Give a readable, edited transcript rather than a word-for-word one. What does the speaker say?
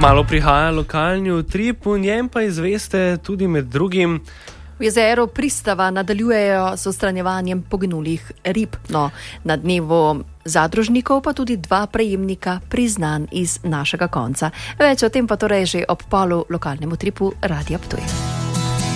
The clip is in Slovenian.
Kmalu prihaja lokalni utrip, v njem pa izveste tudi med drugim. V jezeru Pristava nadaljujejo s odstranjevanjem poginulih rib. Na dnevu zadružnikov pa tudi 2 prejemnika priznanj iz našega konca. Več o tem pa torej že ob polu lokalnemu utripu Radia Ptuj.